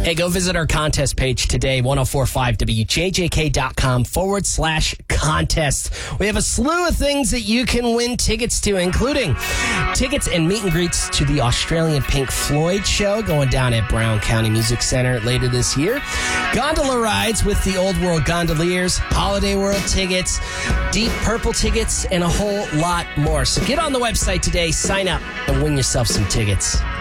Hey, go visit our contest page today, 1045wjjk.com/contest. We have a slew of things that you can win tickets to, including tickets and meet and greets to the Australian Pink Floyd show going down at Brown County Music Center later this year, gondola rides with the Old World Gondoliers, Holiday World tickets, Deep Purple tickets, and a whole lot more. So get on the website today, sign up, and win yourself some tickets.